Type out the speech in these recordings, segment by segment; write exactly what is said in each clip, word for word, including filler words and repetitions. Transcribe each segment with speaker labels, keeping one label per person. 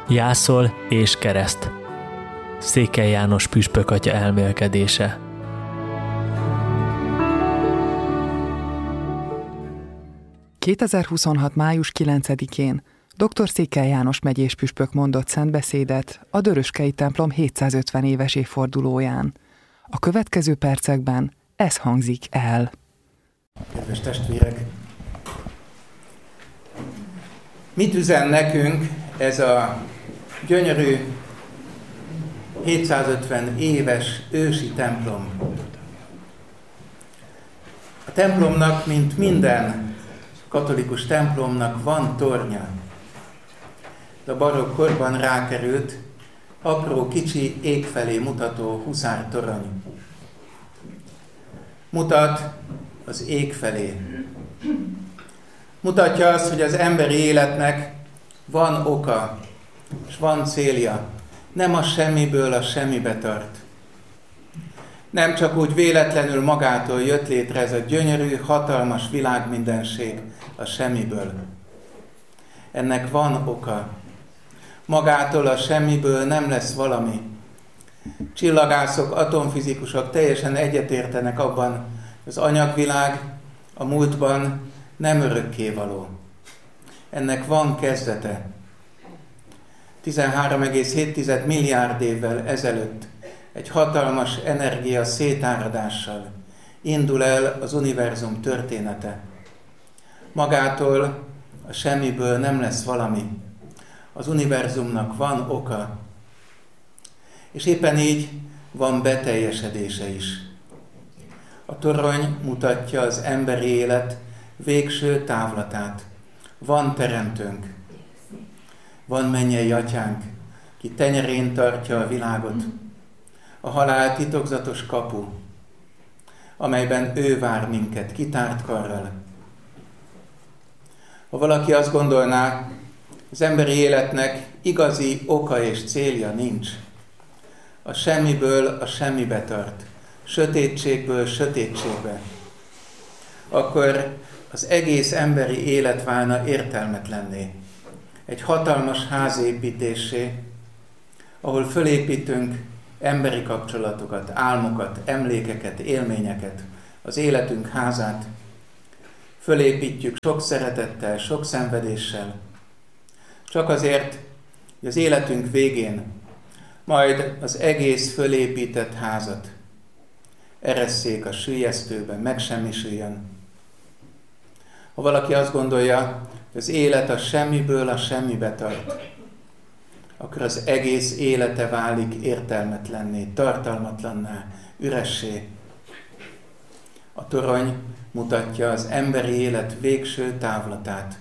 Speaker 1: Jászol és kereszt. Székely János püspök atya elmélkedése.
Speaker 2: kétezer-huszonhat. május kilencedikén dr. Székely János megyés püspök mondott szentbeszédet a Döröskei templom hétszázötven éves évfordulóján. A következő percekben ez hangzik el.
Speaker 3: Kedves testvérek! Mit üzen nekünk ez a gyönyörű hétszázötven éves ősi templom? A templomnak, mint minden katolikus templomnak van tornya. A barokk korban rákerült apró, kicsi, ég felé mutató huszártorony. Mutat az ég felé. Mutatja azt, hogy az emberi életnek van oka, és van célja. Nem a semmiből a semmibe tart. Nem csak úgy véletlenül magától jött létre ez a gyönyörű, hatalmas világmindenség a semmiből. Ennek van oka. Magától a semmiből nem lesz valami. Csillagászok, atomfizikusok teljesen egyetértenek abban, hogy az anyagvilág a múltban nem örökkévaló. Ennek van kezdete. tizenhárom egész hét milliárd évvel ezelőtt egy hatalmas energia szétáradással indul el az univerzum története. Magától a semmiből nem lesz valami. Az univerzumnak van oka, és éppen így van beteljesedése is. A torony mutatja az emberi élet végső távlatát. Van teremtőnk, van mennyei atyánk, ki tenyerén tartja a világot, a halál titokzatos kapu, amelyben ő vár minket kitárt karral. Ha valaki azt gondolná, az emberi életnek igazi oka és célja nincs, a semmiből a semmibe tart, sötétségből sötétségbe, akkor az egész emberi élet válna értelmetlenné. Egy hatalmas házépítésé, ahol fölépítünk emberi kapcsolatokat, álmokat, emlékeket, élményeket, az életünk házát. Fölépítjük sok szeretettel, sok szenvedéssel, csak azért, hogy az életünk végén majd az egész fölépített házat eresszék a süllyesztőben, megsemmisüljön. Ha valaki azt gondolja, hogy az élet a semmiből a semmibe tart, akkor az egész élete válik értelmetlenné, tartalmatlanná, üressé. A torony mutatja az emberi élet végső távlatát.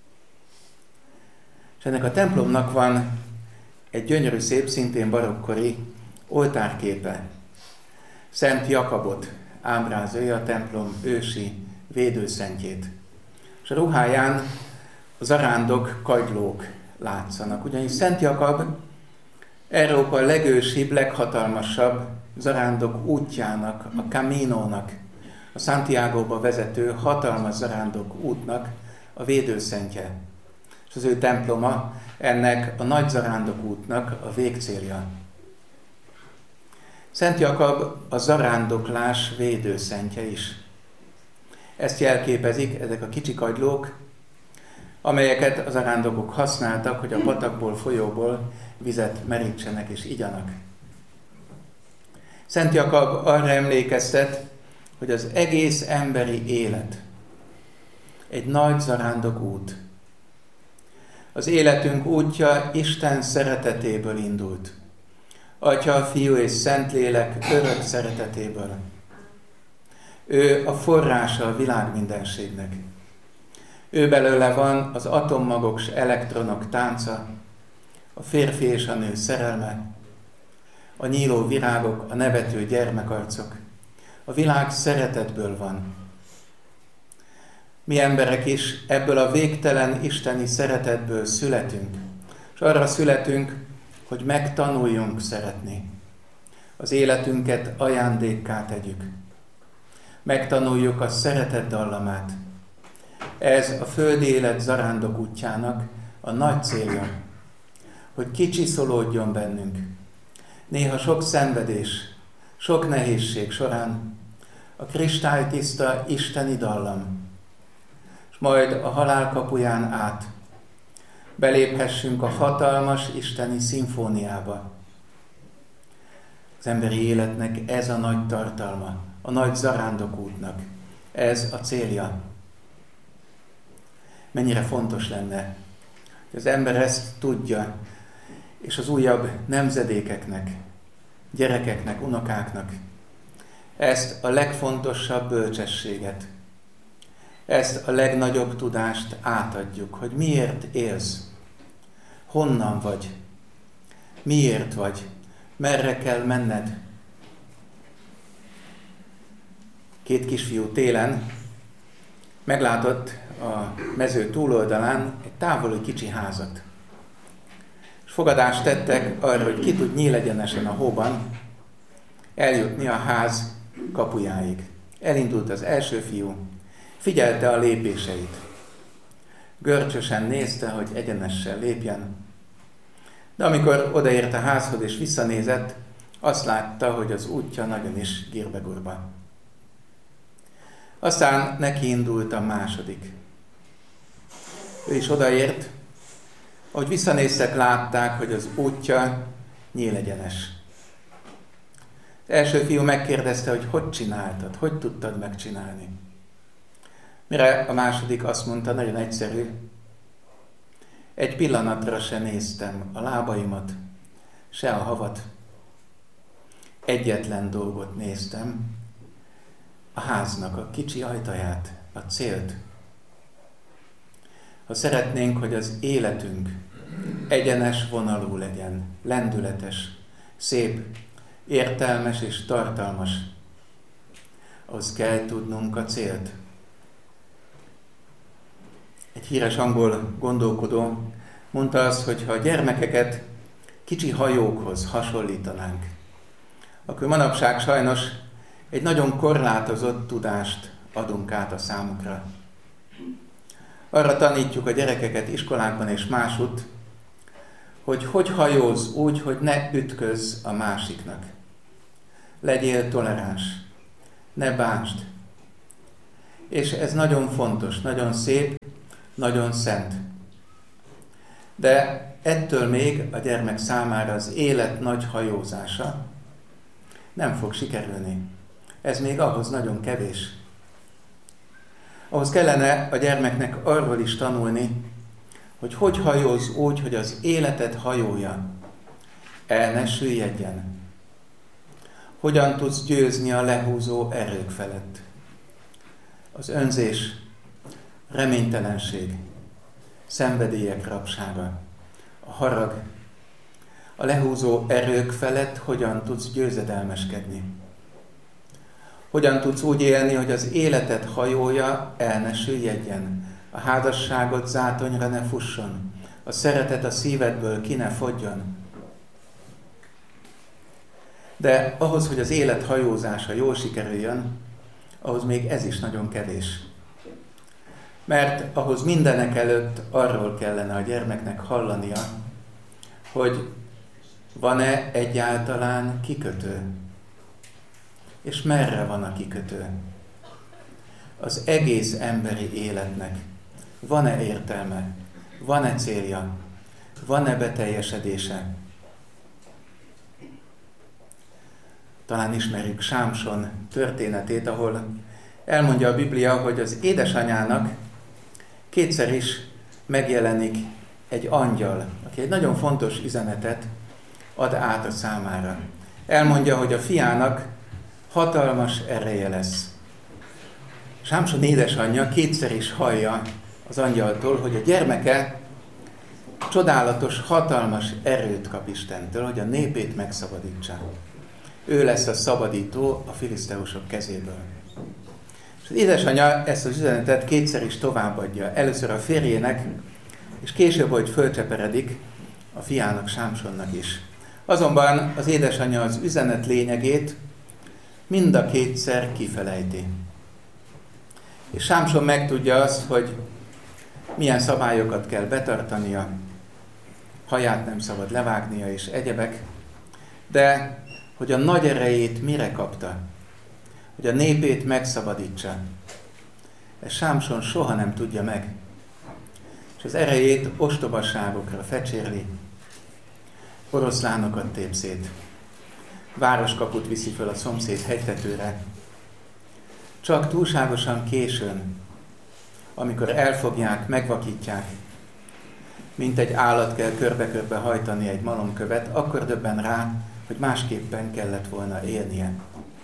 Speaker 3: És ennek a templomnak van egy gyönyörű szép, szintén barokkori oltárképe. Szent Jakabot ábrázolja, a templom ősi védőszentjét. És a ruháján a zarándok kagylók látszanak. Ugyanis Szent Jakab Európa legősibb, leghatalmasabb zarándok útjának, a Caminónak, a Santiagóba vezető hatalmas zarándok útnak a védőszentje. És az ő temploma ennek a nagy zarándok útnak a végcélja. Szent Jakab a zarándoklás védőszentje is. Ezt jelképezik ezek a kicsi kagylók, amelyeket az zarándokok használtak, hogy a patakból, folyóból vizet merítsenek és igyanak. Szent Jakab arra emlékeztet, hogy az egész emberi élet egy nagy zarándok út. Az életünk útja Isten szeretetéből indult. Atya, Fiú és Szentlélek örök szeretetéből. Ő a forrása a világ mindenségnek. Ő belőle van az atommagok s elektronok tánca, a férfi és a nő szerelme, a nyíló virágok, a nevető gyermekarcok. A világ szeretetből van. Mi emberek is ebből a végtelen isteni szeretetből születünk, és arra születünk, hogy megtanuljunk szeretni. Az életünket ajándékká tegyük. Megtanuljuk a szeretet dallamát. Ez a földi élet zarándok útjának a nagy célja. hogy kicsiszolódjon bennünk. Néha sok szenvedés, sok nehézség során a kristálytiszta isteni dallam, és majd a halál kapuján át beléphessünk a hatalmas isteni szimfóniába. Az emberi életnek ez a nagy tartalma, a nagy zarándokútnak, ez a célja. Mennyire fontos lenne, hogy az ember ezt tudja, és az újabb nemzedékeknek, gyerekeknek, unokáknak ezt a legfontosabb bölcsességet, ezt a legnagyobb tudást átadjuk, hogy miért élsz, honnan vagy, miért vagy, merre kell menned. Két kisfiú télen meglátott a mező túloldalán egy távoli kicsi házat. És fogadást tettek arra, hogy ki tud nyílegyenesen a hóban eljutni a ház kapujáig. Elindult az első fiú, figyelte a lépéseit. Görcsösen nézte, hogy egyenesen lépjen. De amikor odaért a házhoz és visszanézett, azt látta, hogy az útja nagyon is gírbegurba. Aztán neki indult a második. Ő is odaért, ahogy visszanéztek, látták, hogy az útja nyílegyenes. Az első fiú megkérdezte, hogy hogy csináltad, hogy tudtad megcsinálni. Mire a második azt mondta, nagyon egyszerű, egy pillanatra se néztem a lábaimat, se a havat. Egyetlen dolgot néztem, a háznak a kicsi ajtaját, a célt. Ha szeretnénk, hogy az életünk egyenes vonalú legyen, lendületes, szép, értelmes és tartalmas, ahhoz kell tudnunk a célt. Egy híres angol gondolkodó mondta azt, hogy ha a gyermekeket kicsi hajókhoz hasonlítanánk, akkor manapság sajnos egy nagyon korlátozott tudást adunk át a számukra. Arra tanítjuk a gyerekeket iskolákban és másutt, hogy hogy hajózz úgy, hogy ne ütközz a másiknak. Legyél toleráns, ne bántsd. És ez nagyon fontos, nagyon szép, nagyon szent. De ettől még a gyermek számára az élet nagy hajózása nem fog sikerülni. Ez még ahhoz nagyon kevés. Ahhoz kellene a gyermeknek arról is tanulni, hogy hogy hajózz úgy, hogy az életed hajója el ne süllyedjen. Hogyan tudsz győzni a lehúzó erők felett. Az önzés, reménytelenség, szenvedélyek rabsága, a harag, a lehúzó erők felett hogyan tudsz győzedelmeskedni. Hogyan tudsz úgy élni, hogy az életed hajója el ne süllyedjen, a házasságod zátonyra ne fusson, a szeretet a szívedből ki ne fogjon. De ahhoz, hogy az élet hajózása jól sikerüljön, ahhoz még ez is nagyon kevés. Mert ahhoz mindenek előtt arról kellene a gyermeknek hallania, hogy van-e egyáltalán kikötő. És merre van a kikötő? Az egész emberi életnek van-e értelme? Van-e célja? Van-e beteljesedése? Talán ismerjük Sámson történetét, ahol elmondja a Biblia, hogy az édesanyának kétszer is megjelenik egy angyal, aki egy nagyon fontos üzenetet ad át a számára. Elmondja, hogy a fiának hatalmas ereje lesz. Sámson édesanyja kétszer is hallja az angyaltól, hogy a gyermeke csodálatos, hatalmas erőt kap Istentől, hogy a népét megszabadítsa. Ő lesz a szabadító a filiszteusok kezéből. És az édesanyja ezt az üzenetet kétszer is továbbadja. Először a férjének, és később, hogy fölcseperedik, a fiának, Sámsonnak is. Azonban az édesanyja az üzenet lényegét mind a kétszer kifelejti. És Sámson megtudja azt, hogy milyen szabályokat kell betartania, haját nem szabad levágnia és egyebek, de hogy a nagy erejét mire kapta, hogy a népét megszabadítsa. Ez Sámson soha nem tudja meg. És az erejét ostobaságokra fecsérli, oroszlánokat tép szét, városkaput viszi föl a szomszéd hegytetőre. Csak túlságosan későn, amikor elfogják, megvakítják, mint egy állat kell körbe-körbe hajtani egy malomkövet, akkor döbben rá, hogy másképpen kellett volna élnie.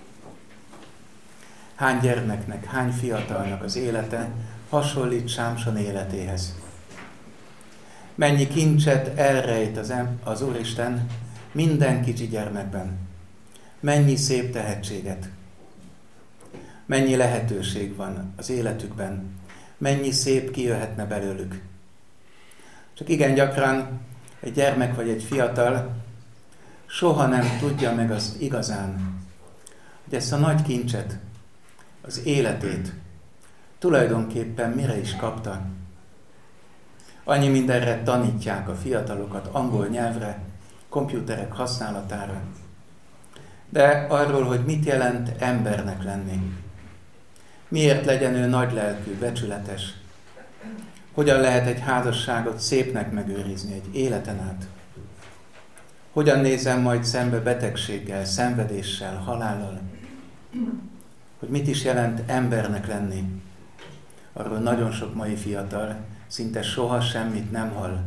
Speaker 3: Hány gyermeknek, hány fiatalnak az élete hasonlít Sámson életéhez. Mennyi kincset elrejt az, em- az Úristen minden kicsi gyermekben. Mennyi szép tehetséget. Mennyi lehetőség van az életükben. Mennyi szép kijöhetne belőlük. Csak igen gyakran egy gyermek vagy egy fiatal soha nem tudja meg az igazán, hogy ezt a nagy kincset, az életét tulajdonképpen mire is kapta. Annyi mindenre tanítják a fiatalokat, angol nyelvre, komputerek használatára. De arról, hogy mit jelent embernek lenni. Miért legyen ő nagylelkű, becsületes. Hogyan lehet egy házasságot szépnek megőrizni egy életen át. Hogyan nézem majd szembe betegséggel, szenvedéssel, halállal. Hogy mit is jelent embernek lenni. Arról nagyon sok mai fiatal szinte soha semmit nem hall.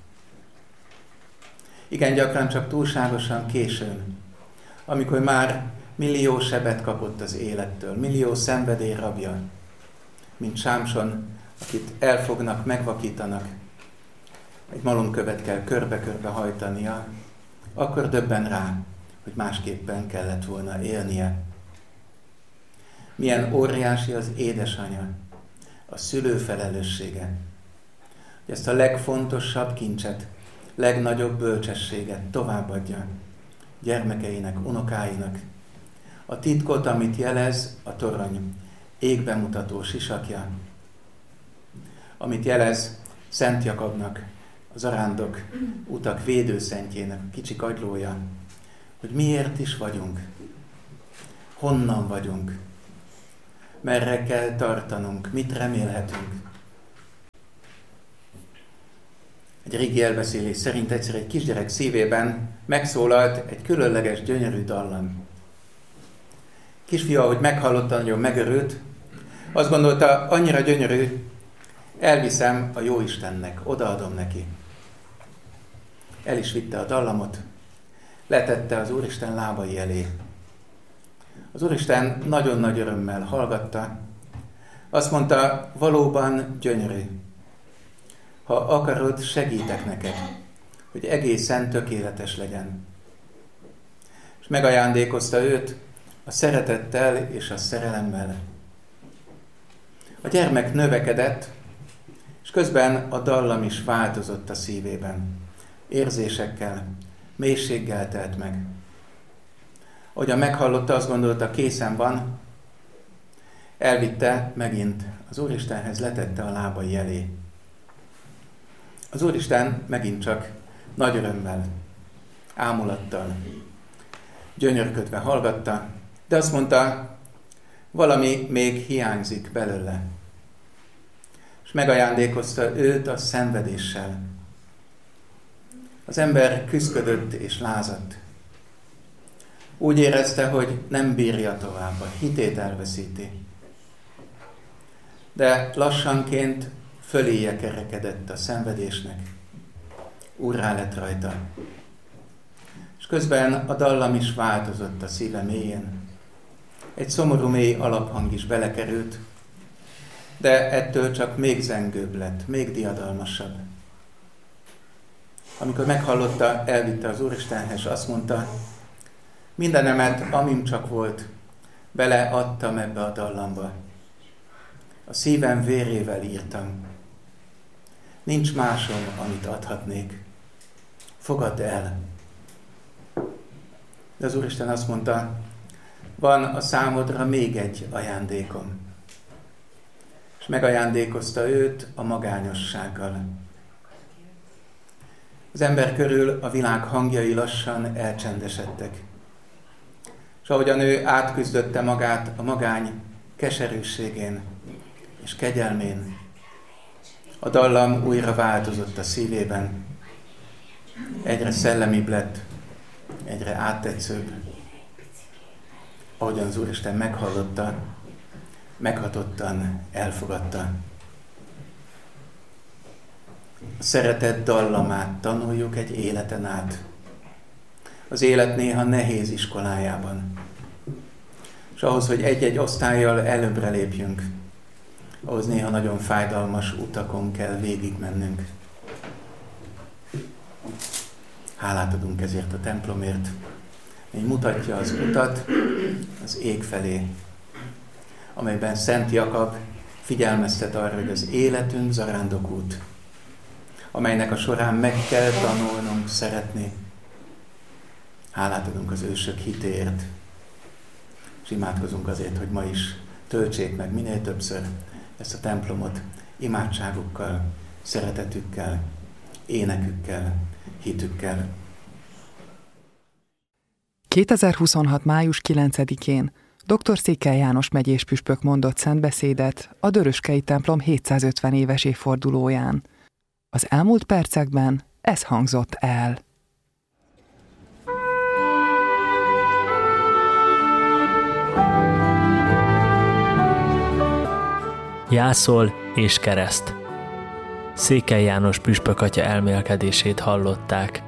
Speaker 3: Igen gyakran csak túlságosan későn, amikor már millió sebet kapott az élettől, millió szenvedély rabja, mint Sámson, akit elfognak, megvakítanak, egy malomkövet kell körbe-körbe hajtania, akkor döbben rá, hogy másképpen kellett volna élnie. Milyen óriási az édesanya, a szülő felelőssége, hogy ezt a legfontosabb kincset, legnagyobb bölcsességet továbbadja gyermekeinek, unokáinak. A titkot, amit jelez a torony égbe mutató sisakja, amit jelez Szent Jakabnak, az arándok utak védőszentjének a kicsi kagylója, hogy miért is vagyunk, honnan vagyunk, merre kell tartanunk, mit remélhetünk. Egy régi elbeszélés szerint egyszer egy kisgyerek szívében megszólalt egy különleges, gyönyörű dallam. Kisfiú, ahogy meghallotta, nagyon megörült, azt gondolta, annyira gyönyörű, elviszem a Jóistennek, odaadom neki. El is vitte a dallamot, letette az Úristen lábai elé. Az Úristen nagyon nagy örömmel hallgatta, azt mondta, valóban gyönyörű. Ha akarod, segítek neked, hogy egészen tökéletes legyen. És megajándékozta őt a szeretettel és a szerelemmel. A gyermek növekedett, és közben a dallam is változott a szívében. Érzésekkel, mélységgel telt meg. Ahogyan meghallotta, azt gondolta, készen van, elvitte megint az Úristenhez, letette a lábai elé. Az Úristen megint csak nagy örömmel, ámulattal, gyönyörködve hallgatta, de azt mondta, valami még hiányzik belőle. És megajándékozta őt a szenvedéssel. Az ember küszködött és lázadt. Úgy érezte, hogy nem bírja tovább, a hitét elveszíti. De lassanként föléje kerekedett a szenvedésnek. Úrrá lett rajta. És közben a dallam is változott a szíve mélyén. Egy szomorú mély alaphang is belekerült, de ettől csak még zengőbb lett, még diadalmasabb. Amikor meghallotta, elvitte az Úristenhez, és azt mondta, mindenemet, amim csak volt, beleadtam ebbe a dallamba. A szívem vérével írtam. Nincs másom, amit adhatnék. Fogadd el. De az Úristen azt mondta, van a számodra még egy ajándékom. És megajándékozta őt a magányossággal. Az ember körül a világ hangjai lassan elcsendesedtek. És ahogyan ő átküzdötte magát a magány keserűségén és kegyelmén, a dallam újra változott a szívében, egyre szellemibb lett, egyre áttetszőbb. Ahogyan az Úristen meghallotta, meghatottan elfogadta. A szeretet dallamát tanuljuk egy életen át. Az élet néha nehéz iskolájában. És ahhoz, hogy egy-egy osztállyal előbbre lépjünk, ahhoz néha nagyon fájdalmas utakon kell végigmennünk. Hálát adunk ezért a templomért, így mutatja az utat az ég felé, amelyben Szent Jakab figyelmeztet arra, hogy az életünk zarándokút, amelynek a során meg kell tanulnunk szeretni. Hálát adunk az ősök hitéért, és imádkozunk azért, hogy ma is töltsék meg minél többször ezt a templomot imádságukkal, szeretetükkel, énekükkel, hitükkel.
Speaker 2: kétezer-huszonhat. május kilencedikén dr. Székely János megyés püspök mondott szentbeszédet a Döröskei templom hétszázötven éves évfordulóján. Az elmúlt percekben ez hangzott el.
Speaker 1: Jászol és kereszt. Székely János püspök atya elmélkedését hallották.